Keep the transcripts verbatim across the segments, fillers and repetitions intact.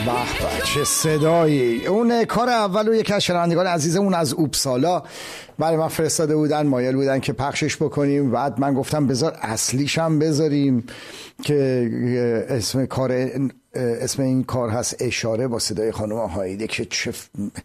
به چه صدایی. اون کار اول و یکی از شنوندگان عزیزمون از اوپسالا برای من فرستاده بودن، مایل بودن که پخشش بکنیم. بعد من گفتم بذار اصلیش هم بذاریم که اسم کار اسم این کار هست اشاره، با صدای خانم هایده که چه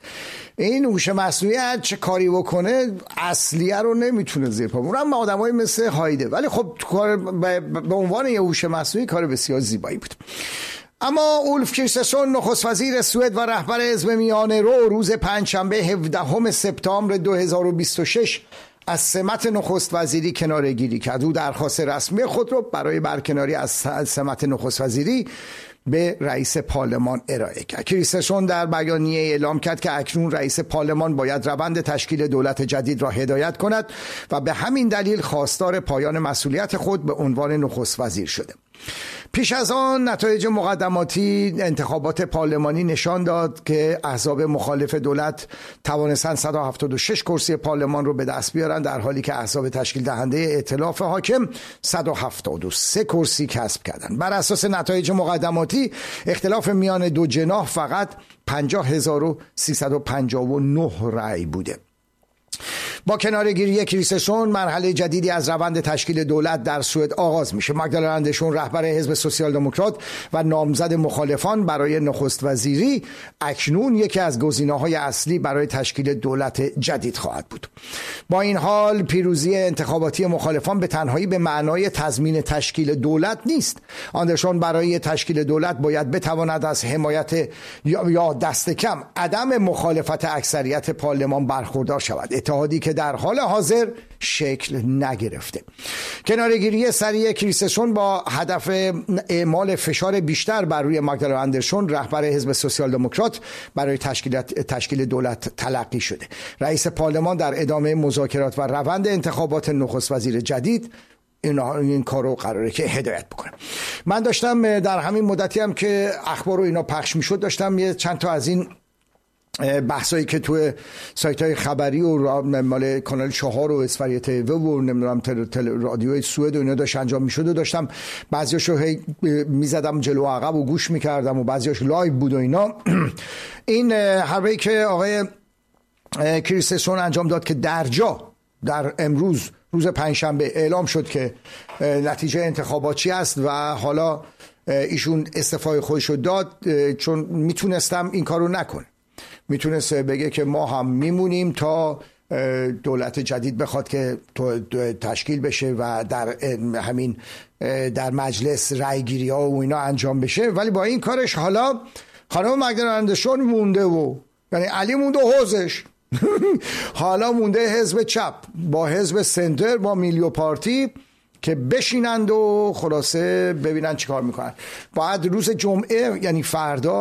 این هوش مصنوعی هر چه کاری بکنه اصلیه رو نمیتونه زیر پا ببره. اما آدمایی مثل هایده، ولی خب کار به عنوان یه هوش مصنوعی کار بسیار زیبایی بود. اما اولف کریسترسون نخست وزیر سوئد و رهبر حزب میانه رو روز پنجشنبه هفدهم سپتامبر دو هزار و بیست و شش از سمت نخست وزیری کناره گیری کرد. او درخواست رسمی خود رو برای برکناری از سمت نخست وزیری به رئیس پارلمان ارائه کرد. کریسترسون در بیانیه اعلام کرد که اکنون رئیس پارلمان باید روند تشکیل دولت جدید را هدایت کند و به همین دلیل خواستار پایان مسئولیت خود به عنوان نخست وزیر شده. پیش از آن نتایج مقدماتی انتخابات پارلمانی نشان داد که احزاب مخالف دولت توانستند صد و هفتاد و شش کرسی پارلمان رو به دست بیارن، در حالی که احزاب تشکیل دهنده ائتلاف حاکم صد و هفتاد و سه کرسی کسب کردند. بر اساس نتایج مقدماتی اختلاف میان دو جناح فقط پنجاه هزار و سیصد و پنجاه و نه رأی بوده. با کناره‌گیری کریسترسون مرحله جدیدی از روند تشکیل دولت در سوئد آغاز میشه. ماگدالنا اندرسون رهبر حزب سوسیال دموکرات و نامزد مخالفان برای نخست وزیری اکنون یکی از گزینه‌های اصلی برای تشکیل دولت جدید خواهد بود. با این حال پیروزی انتخاباتی مخالفان به تنهایی به معنای تضمین تشکیل دولت نیست. اندرسون برای تشکیل دولت باید بتواند از حمایت یا دست کم عدم مخالفت اکثریت پارلمان برخوردار شود، اتحادی که در حال حاضر شکل نگرفته. کناره‌گیری سریع کریسترسون با هدف اعمال فشار بیشتر بر روی ماگدالنا اندرسون رهبر حزب سوسیال دموکرات برای تشکیل تشکیل دولت تلقی شده. رئیس پارلمان در ادامه مذاکرات و روند انتخابات نخست وزیر جدید این این کارو قراره که هدایت بکنه. من داشتم در همین مدتی هم که اخبار و اینا پخش میشد داشتم یه چند تا از این بحثایی که توی سایت‌های خبری و مال کانال چهار و اسفری تیوه و نمیدونم تل تل رادیوی سوئد و اینا داشت انجام میشد و داشتم بعضیاشو هی میزدم جلو و عقب و گوش میکردم و بعضیاش لایو بود و اینا. این حربه‌ای که آقای کریسترسون انجام داد که در جا در امروز روز پنجشنبه اعلام شد که نتیجه انتخابات چی است و حالا ایشون استعفای خودشو داد چون میتونستم این کارو نکنه. میتونست بگه که ما هم میمونیم تا دولت جدید بخواد که تشکیل بشه و در همین در مجلس رای گیری ها و اینا انجام بشه، ولی با این کارش حالا خانم ماگدالنا اندرسون مونده و یعنی علی مونده حوزش حالا مونده حزب چپ با حزب سنتر با میلیو پارتی که بشینند و خلاصه ببینن چیکار میکنن. بعد روز جمعه یعنی فردا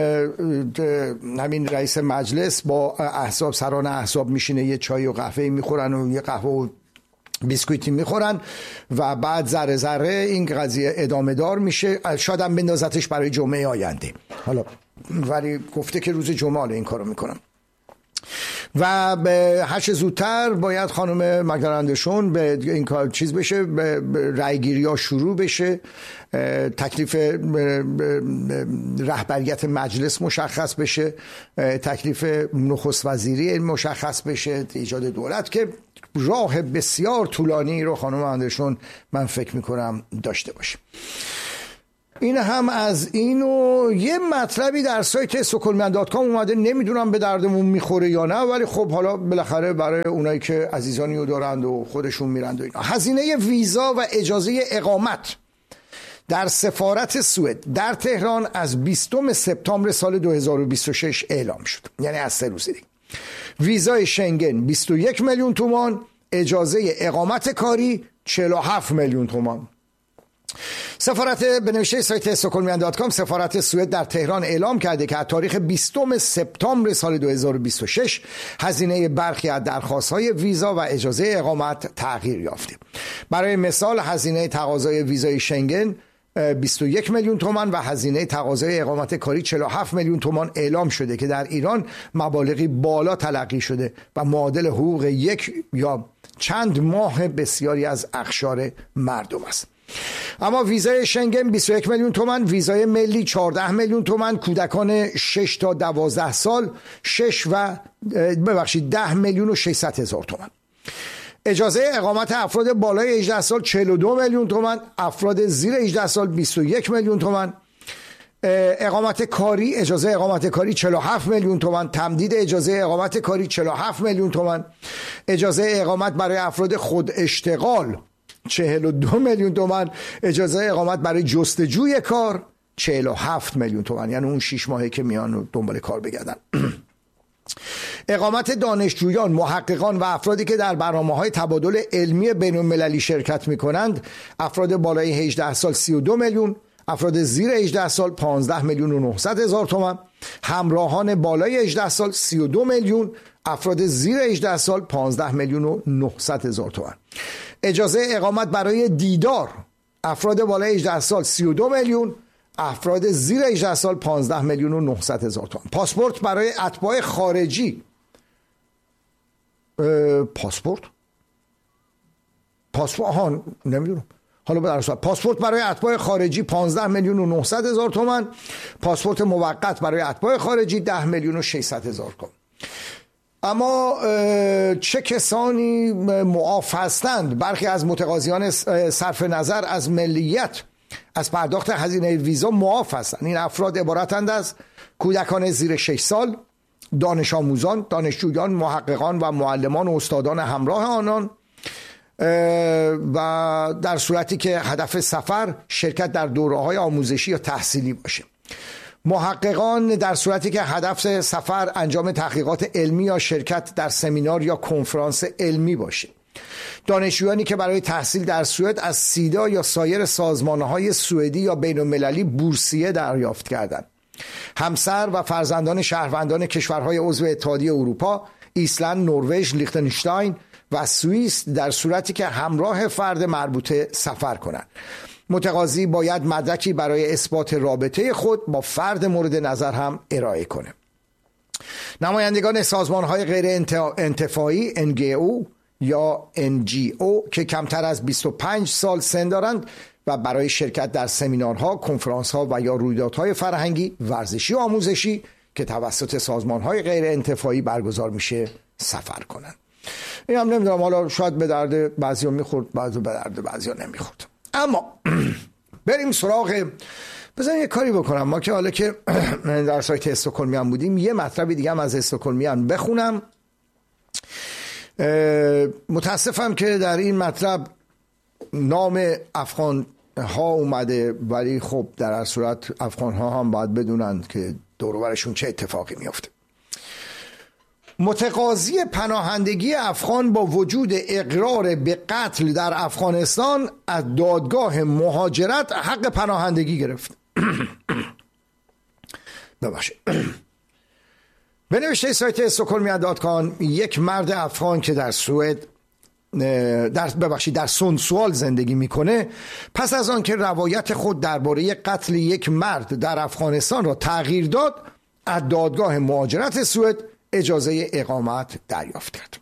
همین رئیس مجلس با احزاب سران احزاب میشینه، یه چای و قهوه میخورن و یه قهوه و بیسکویتی میخورن و بعد ذره ذره این قضیه ادامه دار میشه. شاید هم بندازتش برای جمعه آینده، حالا ولی گفته که روز جمعه این کارو میکنم و به هر چه زودتر باید خانم ماگدالنا اندرسون به این کار چیز بشه، به رایگیری ها شروع بشه، تکلیف رهبریت مجلس مشخص بشه، تکلیف نخست وزیری مشخص بشه، ایجاد دولت، که راه بسیار طولانی رو خانم اندرسون من فکر میکنم داشته باشه. این هم از اینو یه مطلبی در سایت استکهلمیان دات کام اومده، نمیدونم به دردمون میخوره یا نه، ولی خب حالا بالاخره برای اونایی که عزیزانی رو دارند و خودشون میرند و اینا. هزینه ویزا و اجازه اقامت در سفارت سوئد در تهران از بیستم سپتامبر سال دو هزار و بیست و شش اعلام شد، یعنی از سه روز دیگه. ویزای شنگن بیست و یک میلیون تومان، اجازه اقامت کاری چهل و هفت میلیون تومان. سفارت به نوشته سایت استکهلمیان دات کام سفارت سوئد در تهران اعلام کرده که از تاریخ بیستم سپتامبر سال دو هزار و بیست و شش هزینه برخی از درخواست‌های ویزا و اجازه اقامت تغییر یافته. برای مثال هزینه تقاضای ویزای شنگن بیست و یک میلیون تومان و هزینه تقاضای اقامت کاری چهل و هفت میلیون تومان اعلام شده که در ایران مبالغی بالا تلقی شده و معادل حقوق یک یا چند ماه بسیاری از اقشار مردم است. اما ویزای شنگن بیست و یک میلیون تومان، ویزای ملی چهارده میلیون تومان، کودکان شش تا دوازده سال شش و ببخشید ده میلیون و ششصد هزار تومان. اجازه اقامت افراد بالای هجده سال چهل و دو میلیون تومان، افراد زیر هجده سال بیست و یک میلیون تومان. اقامت کاری، اجازه اقامت کاری چهل و هفت میلیون تومان، تمدید اجازه اقامت کاری چهل و هفت میلیون تومان، اجازه اقامت برای افراد خود اشتغال چهل و دو میلیون تومان، اجازه اقامت برای جستجوی کار چهل و هفت میلیون تومان، یعنی اون شش ماهه که میان و دنبال کار بگردن. اقامت دانشجویان، محققان و افرادی که در برنامه‌های تبادل علمی بین‌المللی شرکت می‌کنند، افراد بالای هجده سال سی و دو میلیون، افراد زیر هجده سال پانزده میلیون و نهصد هزار تومان، همراهان بالای هجده سال سی و دو میلیون، افراد زیر هجده سال پانزده میلیون و نهصد هزار تومان. اجازه اقامت برای دیدار، افراد بالای هجده سال سی و دو میلیون، افراد زیر هجده سال پانزده میلیون و نهصد هزار تومان. پاسپورت برای اتباع خارجی، پاسپورت پاسپورت ها نمیدونم حالا به درصد. پاسپورت برای اتباع خارجی پانزده میلیون و نهصد هزار تومان، پاسپورت موقت برای اتباع خارجی ده میلیون و ششصد هزار تومان. اما چه کسانی معاف هستند؟ برخی از متقاضیان صرف نظر از ملیت از پرداخت هزینه ویزا معاف هستند. این افراد عبارتند از کودکان زیر شش سال، دانش آموزان، دانشجویان، محققان و معلمان و استادان همراه آنان، و در صورتی که هدف سفر شرکت در دوره‌های آموزشی یا تحصیلی باشه. محققان در صورتی که هدف سفر انجام تحقیقات علمی یا شرکت در سمینار یا کنفرانس علمی باشه. دانشجویانی که برای تحصیل در سوئد از سیدا یا سایر سازمان‌های سوئدی یا بین‌المللی بورسیه دریافت کردند. همسر و فرزندان شهروندان کشورهای عضو اتحادیه اروپا، ایسلند، نروژ، لیختنشتاین و سوئیس در صورتی که همراه فرد مربوطه سفر کنند. متقاضی باید مدرکی برای اثبات رابطه خود با فرد مورد نظر هم ارائه کنه. نمایندگان سازمان‌های غیر انتفاعی ان جی او یا ان جی او که کمتر از بیست و پنج سال سن دارند و برای شرکت در سمینارها، کنفرانس‌ها و یا رویدادهای فرهنگی، ورزشی و آموزشی که توسط سازمان‌های غیر انتفاعی برگزار میشه سفر کنند. این هم نمیدونم، حالا شاید به درد بعضیا میخورد، بعضی به درد بعضیا نمیخورد. اما بریم سراغ، بذاریم یه کاری بکنم. ما که حالا که در سایت استکهلمیان بودیم، یه مطلبی دیگه هم از استکهلمیان بخونم. متاسفم که در این مطلب نام افغان ها اومده، ولی خب در هر صورت افغان ها هم باید بدونند که دور و برشون چه اتفاقی میفته. متقاضی پناهندگی افغان با وجود اقرار به قتل در افغانستان از دادگاه مهاجرت حق پناهندگی گرفت. ببخشید. به نوشته سایت استکهلمیان دات کام، یک مرد افغان که در سوئد در ببخشید در سونسوال زندگی میکنه، پس از آن که روایت خود درباره قتل یک مرد در افغانستان را تغییر داد، از دادگاه مهاجرت سوئد اجازه اقامت دریافت کرد.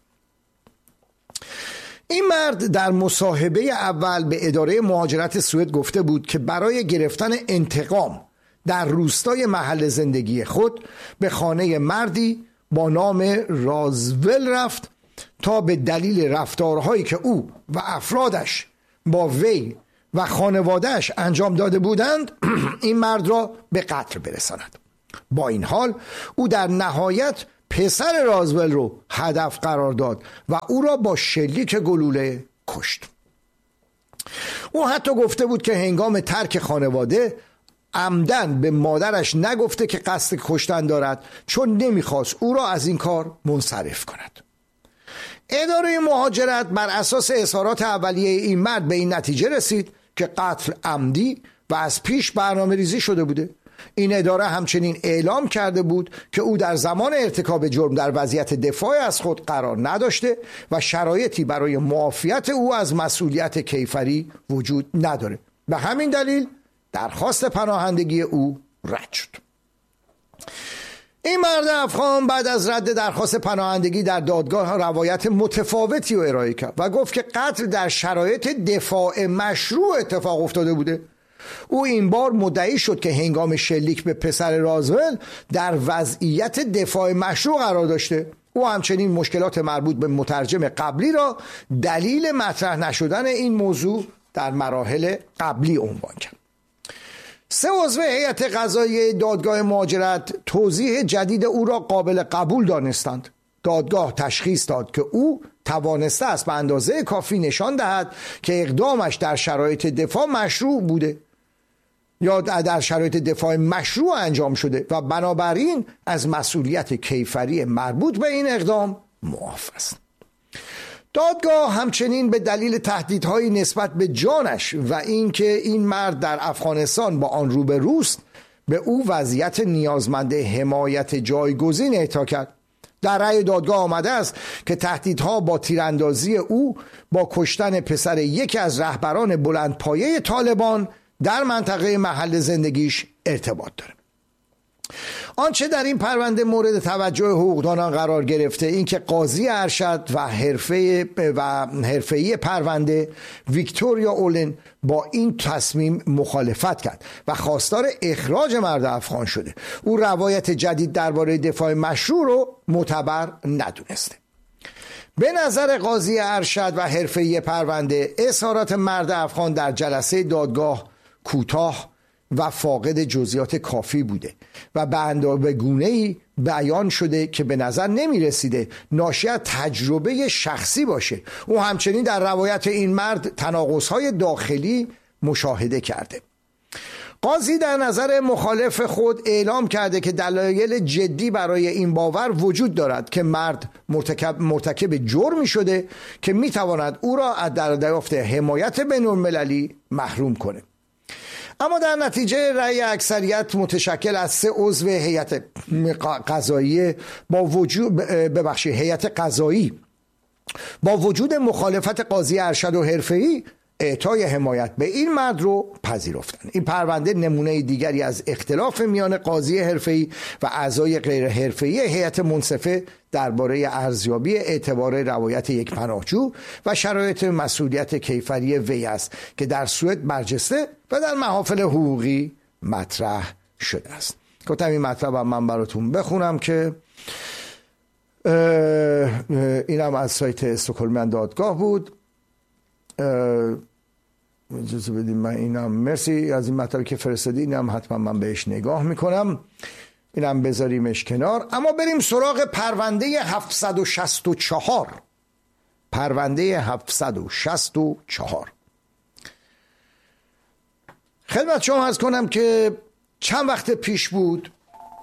این مرد در مصاحبه اول به اداره مهاجرت سوئد گفته بود که برای گرفتن انتقام در روستای محل زندگی خود به خانه مردی با نام رازول رفت تا به دلیل رفتارهایی که او و افرادش با وی و خانوادهش انجام داده بودند این مرد را به قتل برساند. با این حال او در نهایت پسر رازول رو هدف قرار داد و او را با شلیک گلوله کشت. او حتی گفته بود که هنگام ترک خانواده عمدن به مادرش نگفته که قصد کشتن دارد، چون نمیخواست او را از این کار منصرف کند. اداره مهاجرت بر اساس اظهارات اولیه این مرد به این نتیجه رسید که قتل عمدی و از پیش برنامه ریزی شده بوده. این اداره همچنین اعلام کرده بود که او در زمان ارتکاب جرم در وضعیت دفاع از خود قرار نداشته و شرایطی برای معافیت او از مسئولیت کیفری وجود نداره. به همین دلیل درخواست پناهندگی او رد شد. این مرد افغان بعد از رد درخواست پناهندگی در دادگاه روایت متفاوتی رو ارائه کرد و گفت که قتل در شرایط دفاع مشروع اتفاق افتاده بوده. او این بار مدعی شد که هنگام شلیک به پسر رازول در وضعیت دفاع مشروع قرار داشته. او همچنین مشکلات مربوط به مترجم قبلی را دلیل مطرح نشدن این موضوع در مراحل قبلی عنوان کرد. سه عضو هیئت قضاییه دادگاه مهاجرت توضیح جدید او را قابل قبول دانستند. دادگاه تشخیص داد که او توانسته است به اندازه کافی نشان دهد که اقدامش در شرایط دفاع مشروع بوده یا در شرایط دفاع مشروع انجام شده و بنابراین از مسئولیت کیفری مربوط به این اقدام معاف است. دادگاه همچنین به دلیل تهدیدهای نسبت به جانش و اینکه این مرد در افغانستان با آن روبروست به او وضعیت نیازمند حمایت جایگزین اعطا کرد. در رأی دادگاه آمده است که تهدیدها با تیراندازی او با کشتن پسر یکی از رهبران بلندپایه طالبان در منطقه محل زندگیش ارتباط داره. آنچه در این پرونده مورد توجه حقوقدانان قرار گرفته این که قاضی ارشد و حرفه و حرفه‌ای پرونده ویکتوریا اولن با این تصمیم مخالفت کرد و خواستار اخراج مرد افغان شده. او روایت جدید درباره دفاع مشروع رو معتبر ندونسته. به نظر قاضی ارشد و حرفه‌ای پرونده اظهارات مرد افغان در جلسه دادگاه کوتاه و فاقد جزئیات کافی بوده و به اندازه گونه‌ای بیان شده که به نظر نمی رسیده ناشی از تجربه شخصی باشه. او همچنین در روایت این مرد تناقض‌های داخلی مشاهده کرده. قاضی در نظر مخالف خود اعلام کرده که دلایل جدی برای این باور وجود دارد که مرد مرتکب مرتکب جرمی شده که می تواند او را از دریافت حمایت بین‌المللی محروم کنه. اما در نتیجه رأی اکثریت متشکل از سه عضو هیئت قضایی با وجود ببخشید هیئت قضایی با وجود مخالفت قاضی ارشد و حرفه‌ای اعطای حمایت به این مرد رو پذیرفتن. این پرونده نمونه دیگری از اختلاف میان قاضی حرفه‌ای و اعضای غیر حرفه‌ای هیئت منصفه درباره ارزیابی اعتبار روایت یک پناهجو و شرایط مسئولیت کیفری وی است که در سوئد برجسته و در محافل حقوقی مطرح شده است. گفتم این مطلب من براتون بخونم که اینم از سایت استکهلم دادگاه بود. اجازه بدیم من اینم مرسی از این مطلبی که فرستادی، اینم حتما من بهش نگاه میکنم، اینم بذاریمش کنار. اما بریم سراغ پرونده هفتصد و شصت و چهار. پرونده هفتصد و شصت و چهار خدمت شما عرض کنم که چند وقت پیش بود.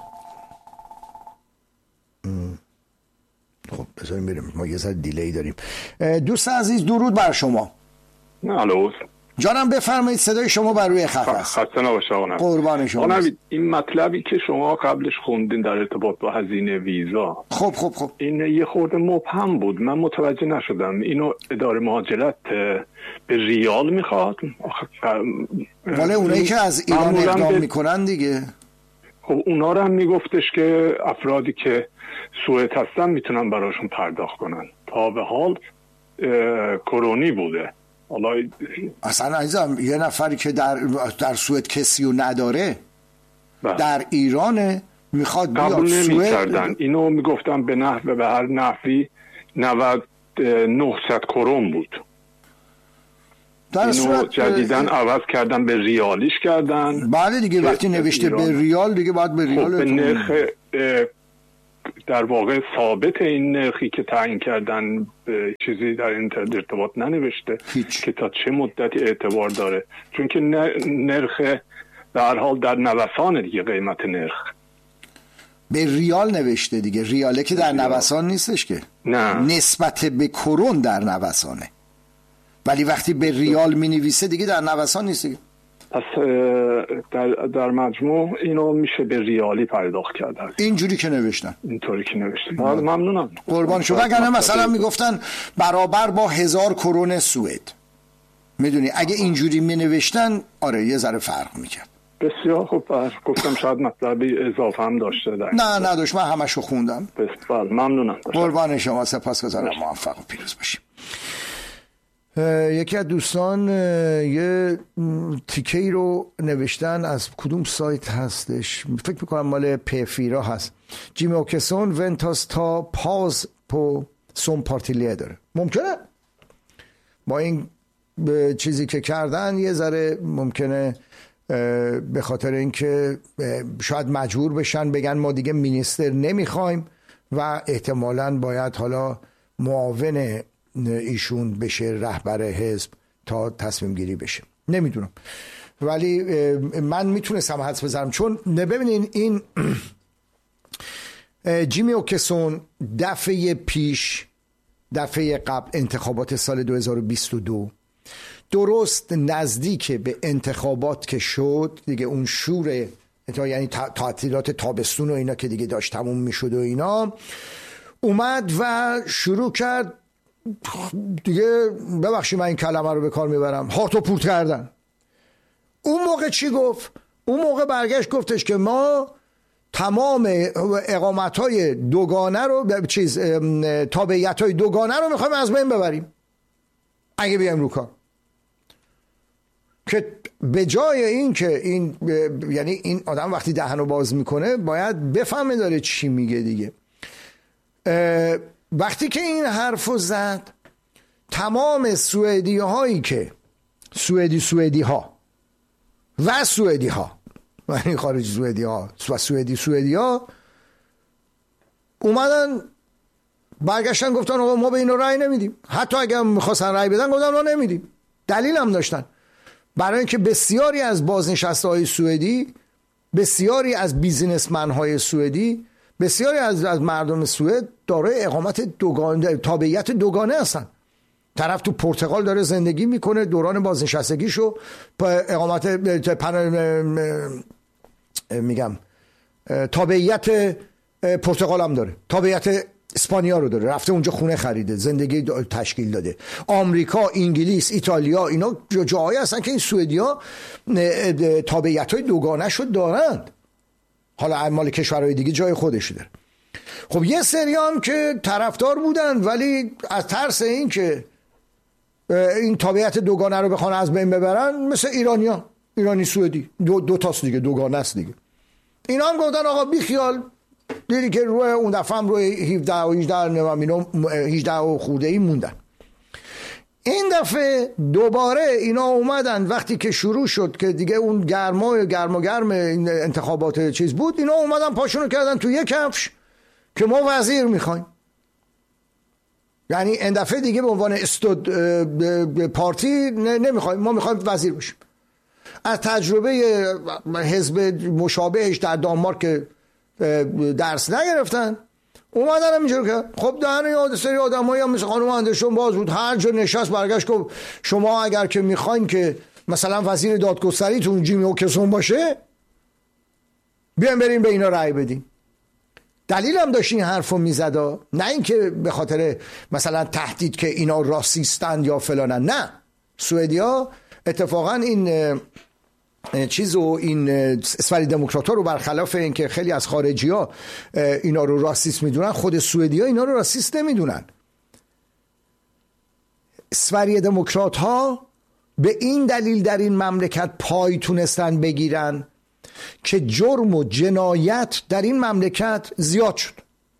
خب بذاریم بریم، ما یه ذره دیلی داریم. دوست عزیز درود بر شما. الو جانم بفرمایید، صدای شما بر روی خط است. خسته نباشه آقا نوید. قربان شما. آقا نوید، این مطلبی که شما قبلش خوندین در ارتباط با هزینه ویزا، خب خب خب این یه خورده مبهم بود، من متوجه نشدم. اینو اداره مهاجرت به ریال میخواد؟ ولی اونایی که از ایران اقدام به... میکنن دیگه. خب اونا رو هم میگفتش که افرادی که سوئد هستن میتونن براشون پرداخت کنن. تا به حال کرونی بوده. حالا اصلا عزیزم یه نفری که در در سوئد کسی رو نداره بله. در ایران میخواد بیاد قبول نمی‌کردن. سوئد، اینو میگفتن به نحو به هر نحوی نود نهصد کرون بود. در اینو صورت جدیدن عوض کردن به ریالیش کردن. بله دیگه وقتی نوشته به ریال دیگه باید به ریال. خب به نرخ در واقع ثابت این نرخی که تعیین کردن چیزی در این ارتباط ننوشته هیچ. که تا چه مدتی اعتبار داره، چون که نرخ به هر حال در نوسان دیگه، قیمت نرخ به ریال نوشته دیگه، ریاله که در نوسان نیستش که، نه نسبت به کرون در نوسانه، ولی وقتی به ریال می نویسه دیگه در نوسان نیست دیگه. پس در, در مجموع اینو میشه به ریالی پرداخت کرد. اینجوری که نوشتن، اینطوری که نوشتن. ممنونم قربان شما. اگر مثلا میگفتن برابر با هزار کرون سوئد، میدونی اگه اینجوری می نوشتن آره یه ذره فرق میکرد. بسیار خوب. گفتم شاید مطلبی اضافه هم داشته در نه نه داشت، من همشو خوندم. بسیار ممنونم. قربان شما، سپاسگزارم. موفق و پیروز باشیم. یکی از دوستان یه تیکه‌ای رو نوشتن، از کدوم سایت هستش، فکر میکنم مال پیفیرا هست. جیمی اوکسون ونتاس تا پاز پو سون پارتیلیه داره. ممکنه با این چیزی که کردن یه ذره ممکنه به خاطر اینکه شاید مجبور بشن بگن ما دیگه مینیستر نمیخوایم و احتمالاً باید حالا معاون ایشون بشه رهبر حزب تا تصمیم گیری بشه. نمیدونم، ولی من میتونستم حدس بزنم، چون ببینین این جیمی اوکسون دفعه پیش، دفعه قبل انتخابات سال دو هزار و بیست و دو، درست نزدیک به انتخابات که شد دیگه، اون شور یعنی تعطیلات تابستون و اینا که دیگه داشت تموم میشد و اینا، اومد و شروع کرد دیگه، ببخشید من این کلمه رو به کار میبرم، هارت و پورت کردن. اون موقع چی گفت؟ اون موقع برگشت گفتش که ما تمام اقامت‌های دوگانه رو، چیز تابعیت‌های دوگانه رو میخوایم از بین ببریم اگه بیایم رو کار. که به جای این که این یعنی این آدم وقتی دهنو باز میکنه باید بفهمه داره چی میگه دیگه. وقتی که این حرفو زد، تمام سوئدی هایی که سوئدی سوئدی ها و سوئدی ها و این خارجی سوئدی ها و سوئدی سوئدی ها اومدن برگشتن گفتن آقا ما به اینو رأی نمیدیم. حتی اگر میخواستن رأی بدن گفتن ما نمیدیم. دلیل هم داشتن، برای اینکه بسیاری از بازنشسته های سوئدی، بسیاری از بیزینسمن های سوئدی، بسیاری از از مردم سوئد دارای اقامت دوگانه، تابعیت دوگانه هستن. طرف تو پرتغال داره زندگی میکنه، دوران بازنشستگیشو اقامت میگم تابعیت پرتغال هم داره، تابعیت اسپانیا رو داره، رفته اونجا خونه خریده، زندگی تشکیل داده. آمریکا، انگلیس، ایتالیا، اینا جاهایی هستن که این سوئدیا تابعیت‌های دوگانه شو دارند. حالا مال کشورهای دیگه جای خودشو داره. خب یه سری هم که طرفدار بودن ولی از ترس این که این تابعیت دوگانه رو بخوان از بین ببرن، مثل ایرانیا، ایرانی سوئدی دو, دو تاست دیگه، دوگانه است دیگه. اینا هم گفتن آقا بی خیال، دیدی که روی اون دفعه هم روی هفده و هجده و خورده ای موندن. این دفعه دوباره اینا اومدن وقتی که شروع شد که دیگه اون گرما گرما گرم انتخابات چیز بود، اینا اومدن پاشونو کردن تو یک کفش که ما وزیر میخوایم. یعنی این دفعه دیگه به عنوان استود پارتی نمیخوایم، ما میخوایم وزیر بشیم. از تجربه حزب مشابهش در دانمارک درس نگرفتن، اومدن همینجور که خب دهن یاد سری آدمایی هم مثل خانم اندرسون باز بود، هر جا نشست برگشت گفت شما اگر که میخواین که مثلا وزیر دادگستریتون جیمی اوکسون باشه، بیاین بریم به اینا رأی بدین. دلیل هم داشت این حرفو میزد، نه اینکه به خاطر مثلا تهدید که اینا راسیستن یا فلانن. نه، سوئدیا اتفاقا این چیزو، این اسفری دموکرات ها رو برخلاف اینکه خیلی از خارجی ها اینا رو راسیست میدونن، خود سوئدی ها اینا رو راسیست نمیدونن. اسفری دموکرات ها به این دلیل در این مملکت پای تونستن بگیرن که جرم و جنایت در این مملکت زیاد شد.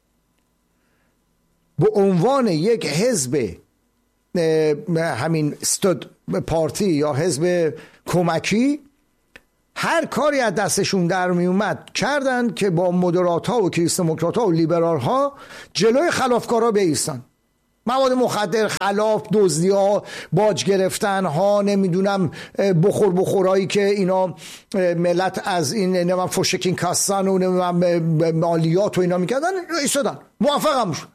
به عنوان یک حزب همین استود پارتی یا حزب کمکی، هر کاری از دستشون در می اومد کردن که با مدرات ها و کریست دموکرات ها و لیبرال ها جلوی خلافکارا بایستن. مواد مخدر خلاف، دزدی ها، باج گرفتن ها، نمیدونم بخور بخورایی که اینا ملت از این نمیدونم فوشکین کاستن و نمیدونم مالیات و اینا میکردن، ایستادن، موفق هم شد.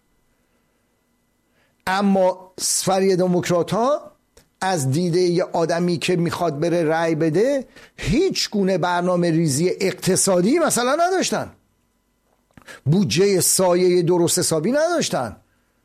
اما اسفری دموکرات ها از دیده یه آدمی که میخواد بره رأی بده هیچ گونه برنامه ریزی اقتصادی مثلا نداشتن، بودجه سایه درست حسابی نداشتن.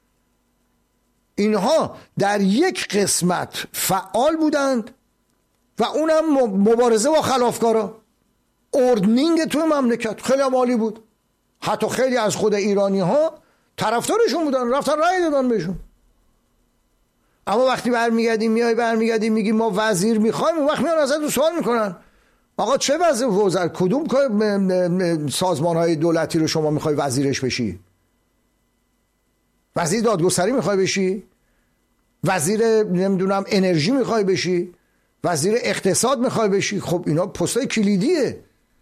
اینها در یک قسمت فعال بودند و اونم مبارزه با خلافکارا. اوردنینگ توی مملکت خیلی عالی بود. حتی خیلی از خود ایرانی ها طرفدارشون بودن، رفتن رأی دادن بهشون. اما وقتی برمیگردیم میای برمیگردیم میگی ما وزیر میخوایم، اون وقت میان ازت سوال میکنن آقا چه وزیر وزیر کدوم سازمان های دولتی رو شما میخوای وزیرش بشی؟ وزیر دادگستری میخوای بشی؟ وزیر نمیدونم انرژی میخوای بشی؟ وزیر اقتصاد میخوای بشی؟ خب اینا پستای کلیدیه.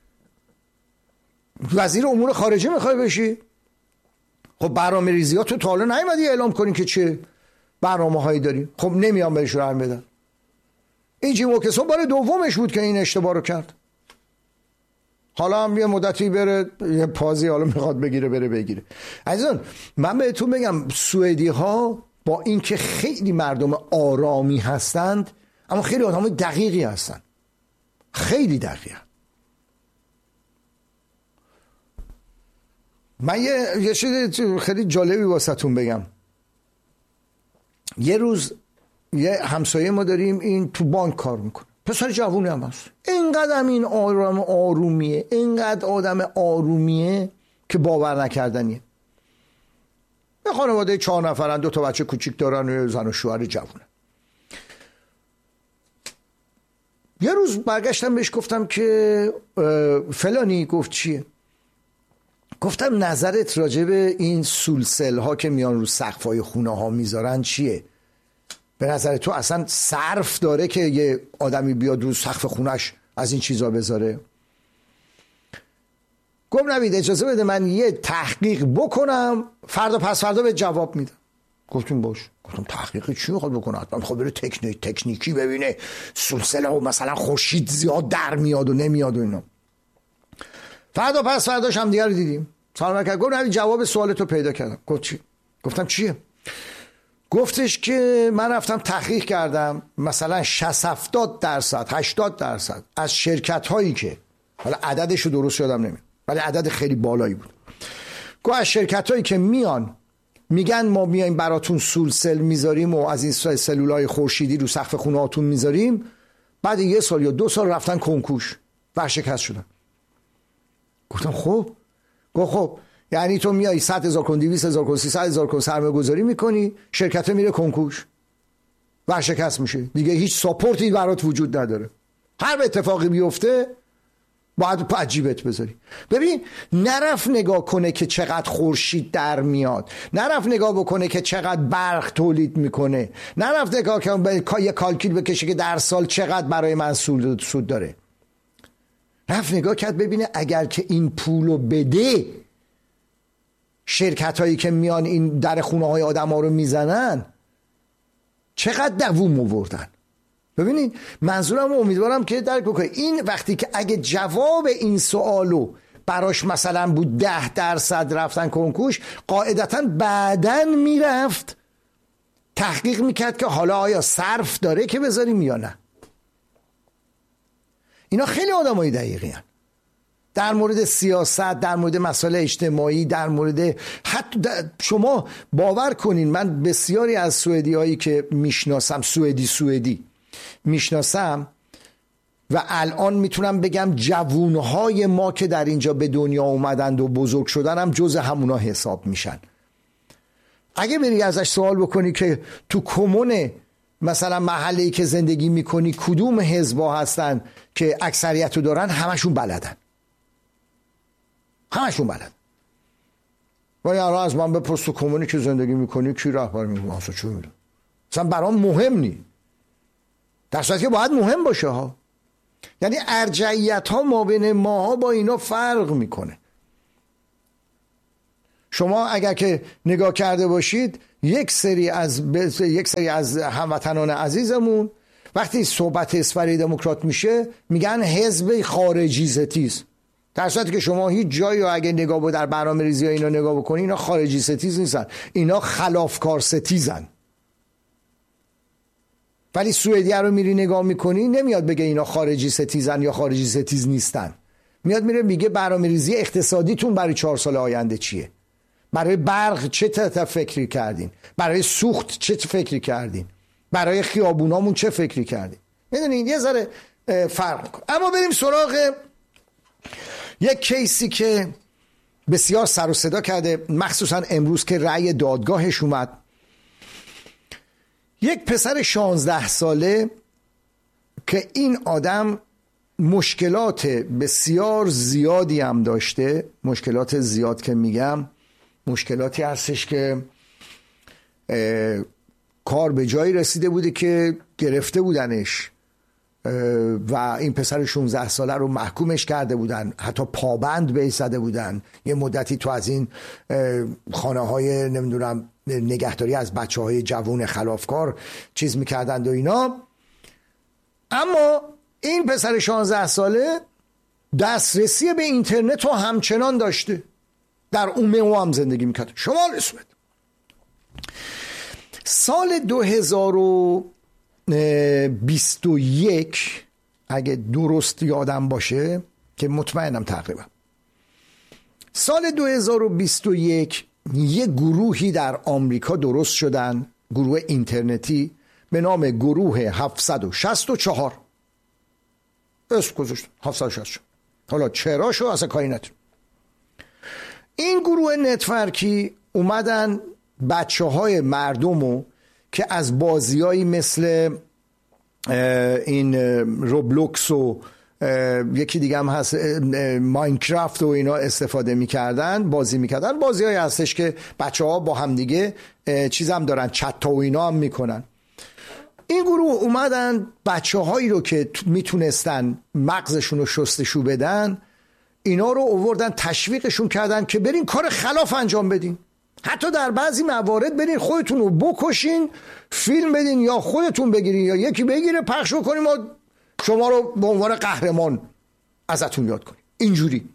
وزیر امور خارجه میخوای بشی؟ خب برنامه ریزیات تو تا حالا نیومدی اعلام کنین که چه برنامه هایی داری؟ خب نمیان بهش راه بدن. این جیم اوکسون بار دومش بود که این اشتباه رو کرد. حالا هم یه مدتی بره یه پازی حالا میخواد بگیره بره بگیره. عزیزان من بهتون بگم سوئدی ها با اینکه خیلی مردم آرامی هستند اما خیلی آدم دقیقی هستند، خیلی دقیق. من یه یه چیز خیلی جالبی واسهتون بگم. یه روز یه همسایه ما داریم، این تو بانک کار میکنه، پسر جوونی هم هست، اینقدر این آرام آرومیه، اینقدر آدم آرومیه که باور نکردنیه. یه خانواده چهار نفرن، دو تا بچه کوچیک دارن و زن و شوهر جوونه. یه روز برگشتم بهش گفتم که فلانی. گفت چیه؟ گفتم نظرت راجع به این سولسل ها که میان رو سقف های خونه ها میذارن چیه؟ به نظر تو اصلا صرف داره که یه آدمی بیاد رو سقف خونش از این چیزا بذاره؟ گفت نوید اجازه بده من یه تحقیق بکنم، فردا پس فردا به جواب میدم. گفتم باش. گفتم تحقیق چی میخواد بکنه؟ حتما میخواد بره تکنیک تکنیکی ببینه سلسله ها مثلا خورشید زیاد در میاد و نمیاد و اینا. فردا پس فرداش هم دیگه رو دیدیم. سلام علیکم. گفت نوید جواب سوالتو پیدا کردم. گفت چی؟ گفتم چیه؟ گفتش که من رفتم تحقیق کردم، مثلا شصت هفتاد درصد هشتاد درصد از شرکت هایی که حالا عددشو درست یادم نمیاد ولی عدد خیلی بالایی بود، گفت از شرکت هایی که میان میگن ما میایم براتون سولسل میذاریم و از این سلولای خورشیدی رو سقف خونه هاتون میذاریم، بعد یه سال یا دو سال رفتن کنکوش ورشکست شدن. گفتم خب. گفت خب یعنی تو میای صد هزار کن دویست هزار کن سیصد هزار کن سرمایه گذاری میکنی، شرکت میره کنکوش ورشکست میشه، دیگه هیچ ساپورتی برات وجود نداره، هر اتفاقی بیفته باید عجیبت بذاری. ببین نرف نگاه کنه که چقدر خورشید در میاد، نرف نگاه بکنه که چقدر برق تولید میکنه، نرف نگاه کنه یه کالکیل بکشه که در سال چقدر برای من سود داره. رفت نگاه کرد ببینه اگر که این پولو بده شرکت هایی که میان این در خونه های آدم ها رو میزنن چقدر دووم آوردن. ببینید منظورم امیدوارم که درک بکنید. این وقتی که اگه جواب این سوالو براش مثلا بود ده درصد رفتن کنکوش، قاعدتا بعدن میرفت تحقیق میکرد که حالا آیا صرف داره که بذاریم یا نه. اینا خیلی آدمای دقیقی هن. در مورد سیاست، در مورد مسائل اجتماعی، در مورد حتی شما باور کنین من بسیاری از سوئدی هایی که میشناسم، سوئدی سوئدی میشناسم و الان میتونم بگم جوونهای ما که در اینجا به دنیا اومدند و بزرگ شدن هم جز همونا حساب میشن. اگه بری ازش سوال بکنی که تو کمون مثلا محله‌ای که زندگی میکنی کدوم حزبا هستن که اکثریت رو دارن، همشون بلدن، همشون بلدن. ولی الان از من بپرس تو کمونی که زندگی میکنی کی رهبر میکنه، اصلا چه میدونم، اصلا برام مهم نی، در صورتی که باید مهم باشه ها. یعنی ارجعیت ها ما بین ماها با اینا فرق میکنه. شما اگر که نگاه کرده باشید یک سری از یک سری از هموطنان عزیزمون وقتی صحبت اسپری دموکرات میشه میگن حزب خارجی ستیز، در صورتی که شما هیچ جایی رو اگه نگاه با در برنامه ریزی اینا نگاه بکنی اینا خارجی ستیز نیستن، اینا خلافکار ستیزن. ولی سوئدیه رو میری نگاه میکنی نمیاد بگه اینا خارجی ستیزن یا خارجی ستیز نیستن، میاد میره میگه برنامه ریزی اقتصادیتون برای چهار سال آینده چیه، برای برق چه فکری کردین، برای سوخت چه فکری کردین، برای خیابونامون چه فکری کردین. میدونین یه ذره فرق میکنه. اما بریم سراغ یک کیسی که بسیار سر و صدا کرده، مخصوصا امروز که رأی دادگاهش اومد. یک پسر شانزده ساله که این آدم مشکلات بسیار زیادی هم داشته، مشکلات زیاد که میگم مشکلاتی هستش که کار به جایی رسیده بوده که گرفته بودنش و این پسر شانزده ساله رو محکومش کرده بودن، حتی پابند بهش زده بودن، یه مدتی تو از این خانه های نمیدونم نگهداری از بچه های جوان خلافکار چیز میکردند و اینا. اما این پسر شانزده ساله دسترسی به اینترنت رو همچنان داشته، در اومهو هم زندگی میکرد، شمال سوئد. سال دو هزار و بیست و یک اگه درست یادم باشه که مطمئنم تقریبا سال دو هزار و بیست و یک یه گروهی در آمریکا درست شدن، گروه اینترنتی به نام گروه هفتصد و شصت و چهار. اسم گذاشتن هفتصد و شصت و چهار. حالا چرا شو اصلا کاری نداریم. این گروه نتورکی اومدن بچه های مردمو که از بازیایی مثل این روبلوکس و یکی دیگه هم هست ماینکرافت و اینا استفاده میکردن، بازی میکردن. بازی های هستش که بچه ها با هم دیگه چیز هم دارن، چت و اینا هم میکنن. این گروه اومدن بچه هایی رو که میتونستن مغزشون رو شستشو بدن، اینا رو آوردن تشویقشون کردن که برین کار خلاف انجام بدین، حتی در بعضی موارد برین خودتون رو بکشین، فیلم بدین یا خودتون بگیرین یا یکی بگیره پخش کنیم و شما رو به عنوان قهرمان ازتون یاد کنیم. اینجوری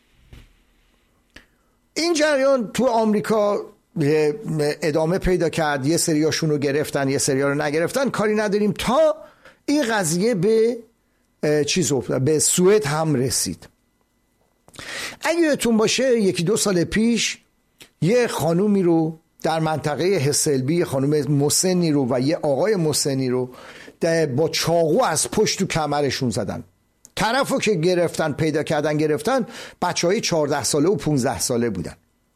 این جریان تو آمریکا ادامه پیدا کرد. یه سریاشون رو گرفتن، یه سریا رو نگرفتن، کاری نداریم، تا این قضیه به چیز افتاد، به سوئد هم رسید. اگه یادتون باشه یکی دو سال پیش یه خانومی رو در منطقه هسلبی، خانوم مسنی رو و یه آقای مسنی رو با چاقو از پشت تو کمرشون زدن. طرفو که گرفتن پیدا کردن گرفتن بچه های چهارده ساله و پونزده ساله بودن.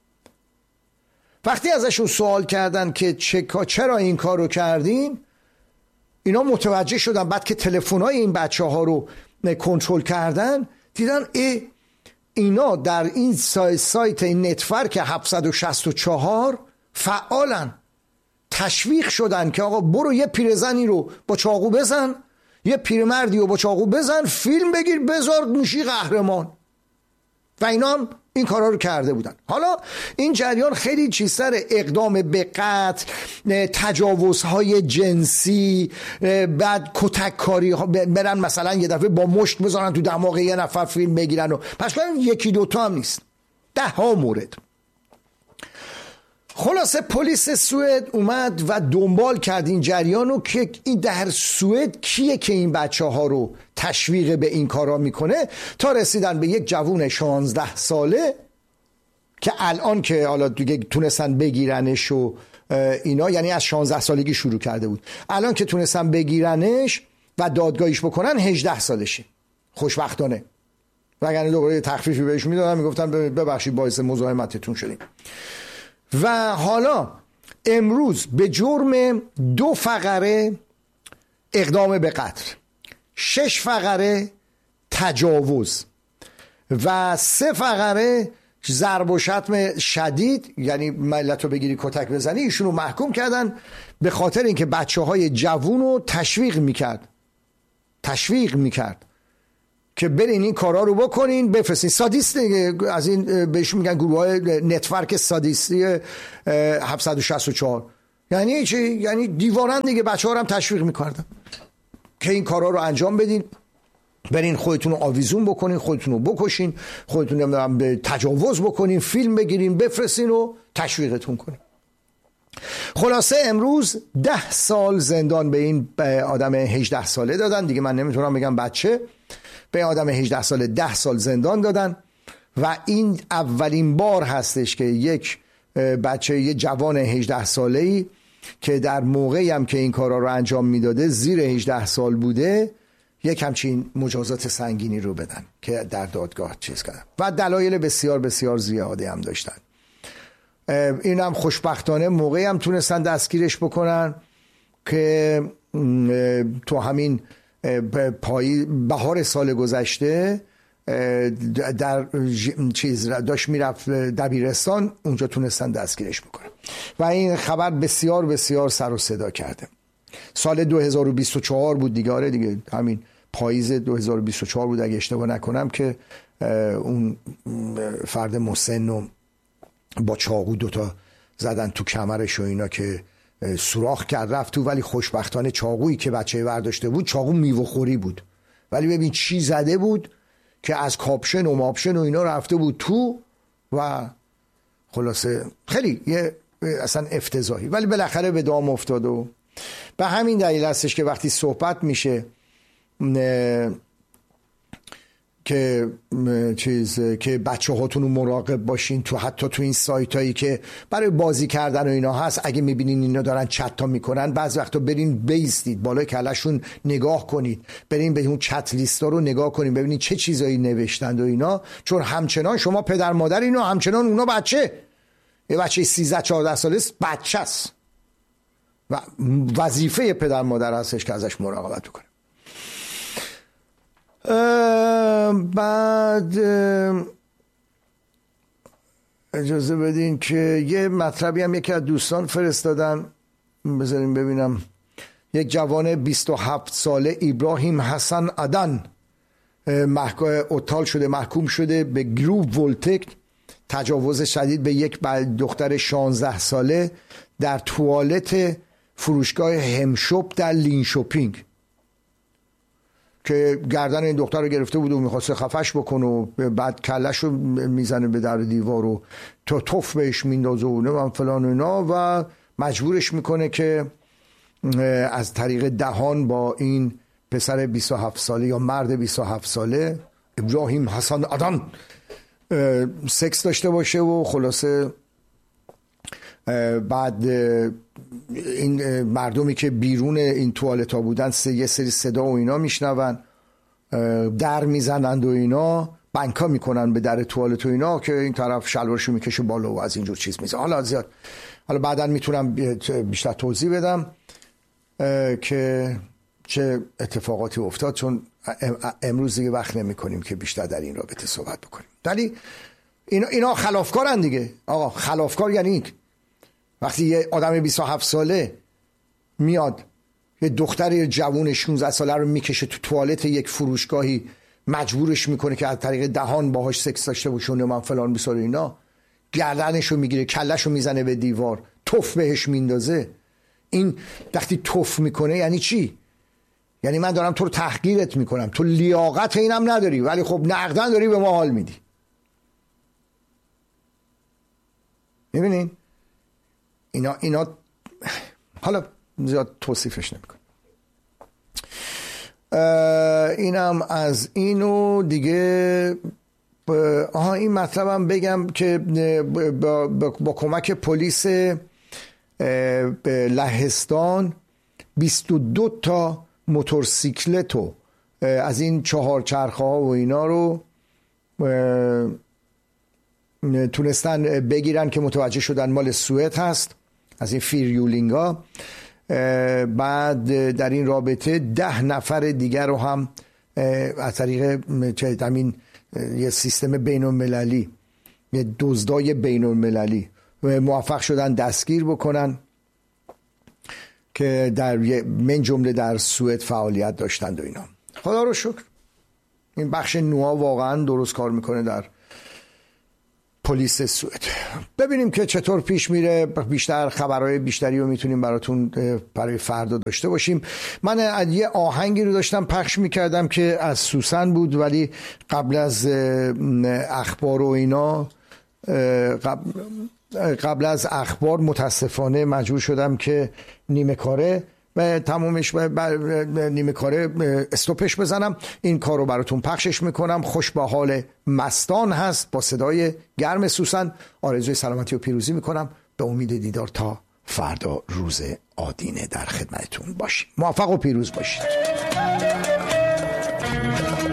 وقتی ازشون سوال کردن که چرا این کار رو کردین، اینا متوجه شدن بعد که تلفن‌های این بچه ها رو کنترل کردن دیدن ای اینا در این سای سایت این نتورک هفتصد و شصت و چهار فعالن، تشویق شدن که آقا برو یه پیرزنی رو با چاقو بزن، یه پیرمردی رو با چاقو بزن، فیلم بگیر بذار میشی قهرمان. و اینا هم این کارا رو کرده بودن. حالا این جریان خیلی چیزتر، اقدام به قتل، تجاوزهای جنسی، بعد کتک کاری ها، برن مثلا یه دفعه با مشت بزنن تو دماغ یه نفر فیلم بگیرن و پس یکی دوتا هم نیست، ده ها مورد. خلاصه پلیس سوئد اومد و دنبال کرد این جریانو که این در سوئد کیه که این بچه ها رو تشویق به این کارا میکنه، تا رسیدن به یک جوون شانزده ساله که الان که حالا دیگه تونستن بگیرنش و اینا، یعنی از شانزده سالگی شروع کرده بود، الان که تونستن بگیرنش و دادگاهیش بکنن هجده سالشه، خوشبختانه، وگرنه دوباره تخفیفی بهش میدادن میگفتن ببخشید باعث مزاحمتتون شدیم. و حالا امروز به جرم دو فقره اقدام به قتل، شش فقره تجاوز و سه فقره ضرب و شتم شدید، یعنی ملت رو بگیری کتک بزنی، ایشون رو محکوم کردن به خاطر اینکه بچه های جوون رو تشویق میکرد تشویق میکرد که برین این کارا رو بکنین، بفرستین. سادیست از این بهش میگن گروه های نتورک سادیستی هفتصد و شصت و چهار. یعنی چی؟ یعنی دیوانن دیگه، بچه ها رو هم تشویق میکردن که این کارا رو انجام بدین، برین خودتون رو آویزون بکنین، خودتون رو بکشین، خودتون رو به تجاوز بکنین، فیلم بگیرین بفرستین و تشویقتون کنین. خلاصه امروز ده سال زندان به این آدم هجده ساله دادن دیگه، من نمیتونم بگم بچه، به آدم هجده ساله ده سال زندان دادن و این اولین بار هستش که یک بچه، یه جوان هجده ساله‌ای که در موقعی هم که این کارا رو انجام میداده زیر هجده سال بوده، یک همچین مجازات سنگینی رو بدن که در دادگاه چیز کردن و دلایل بسیار بسیار زیادی هم داشتن. این هم خوشبختانه موقعی هم تونستن دستگیرش بکنن که تو همین پای بهار سال گذشته در چیز داشت میرفت دبیرستان، اونجا تونستن دستگیرش بکنن و این خبر بسیار بسیار سر و صدا کرده. سال دو هزار و بیست و چهار بود دیگه، آره دیگه همین پاییز دو هزار و بیست و چهار بود اگه اشتباه نکنم که اون فرد مسن رو با چاقو دوتا زدن تو کمرش و اینا که سوراخ کرد رفت تو، ولی خوشبختانه چاقویی که بچه برداشته بود چاقو میوه خوری بود، ولی ببین چی زده بود که از کاپشن و ماپشن و اینا رفته بود تو و خلاصه خیلی یه اصلا افتضاحی، ولی بالاخره به دام افتاد. و به همین دلیل هستش که وقتی صحبت میشه که چیز که بچه هاتون رو مراقب باشین تو حتی تو این سایت هایی که برای بازی کردن و اینا هست، اگه میبینین اینا دارن چت ها میکنن بعض وقتا برین بیستید بالای کلشون نگاه کنید، برین به اون چت لیست ها رو نگاه کنید ببینید چه چیزایی نوشتند و اینا، چون همچنان شما پدر مادر اینا همچنان اونا بچه یه بچه سیزده چهارده ساله است بچه است و وظیفه پدر مادر هستش که ازش مراقبت بکنه. بعد اجازه بدین که یه مطلبی هم یکی از دوستان فرستادن، بذارین ببینم. یک جوان بیست و هفت ساله ابراهیم حسن عدن اعطال شده محکوم شده به گروپ ولتک، تجاوز شدید به یک دختر شانزده ساله در توالت فروشگاه همشوپ در لینشوپینگ که گردن این دختر رو گرفته بود و میخواسته خفش بکنه و بعد کلش رو میزنه به در دیوار و تو توف بهش میندازه و نمیم فلان و اینا و مجبورش میکنه که از طریق دهان با این پسر بیست و هفت ساله یا مرد بیست و هفت ساله ابراهیم حسن عدن سکس داشته باشه و خلاصه بعد این مردمی که بیرون این توالت ها بودن یه سری صدا و اینا میشنون، در میزنند و اینا بنکا میکنن به در توالت و اینا که این طرف شلوارشو میکشه بالا و از اینجور چیز میزن. حالا زیاد حالا بعدا میتونم بیشتر توضیح بدم که چه اتفاقاتی افتاد، چون امروز دیگه وقت نمی کنیم که بیشتر در این رابطه صحبت بکنیم. ولی اینا, اینا خلافکارن دیگه آقا. خلافکار یعنی این وقتی یه آدم بیست و هفت ساله میاد یه دختر جوون شانزده ساله رو میکشه تو توالت یک فروشگاهی، مجبورش میکنه که از طریق دهان باهاش سکس داشته باشه من فلان بیسار اینا، گردنشو میگیره کلشو میزنه به دیوار توف بهش میندازه. این وقتی توف میکنه یعنی چی؟ یعنی من دارم تو رو تحقیرت میکنم، تو لیاقت اینم نداری ولی خب نقدن داری به ما حال میدی. میبینین اینا اینا حالا زیاد توصیفش نمیکنم. اینم از اینو دیگه. آها این مطلبم بگم که با, با, با کمک پلیس لهستان بیست و دو تا موتورسیکلتو از این چهار چرخه ها و اینا رو تونستن بگیرن که متوجه شدن مال سوئد هست، از این فیریولینگ ها. بعد در این رابطه ده نفر دیگر رو هم از طریق همین یه سیستم بین المللی، یه دزدای بین المللی موفق شدن دستگیر بکنن که در من جمله در سوئد فعالیت داشتند و اینا. خدا رو شکر این بخش نوآ واقعا درست کار میکنه در پلیس سوئد. ببینیم که چطور پیش میره. بیشتر خبرهای بیشتری رو میتونیم براتون برای فردا داشته باشیم. من یه آهنگی رو داشتم پخش میکردم که از سوسن بود، ولی قبل از اخبار و اینا قبل, قبل از اخبار متاسفانه مجبور شدم که نیمه کاره و تمومش نیمه کاره استوپش بزنم. این کار رو براتون پخشش میکنم. خوش به حال مستان هست با صدای گرم سوسن. آرزوی سلامتی و پیروزی میکنم. به امید دیدار تا فردا روز آدینه در خدمتتون باشیم. موفق و پیروز باشید. بدرود.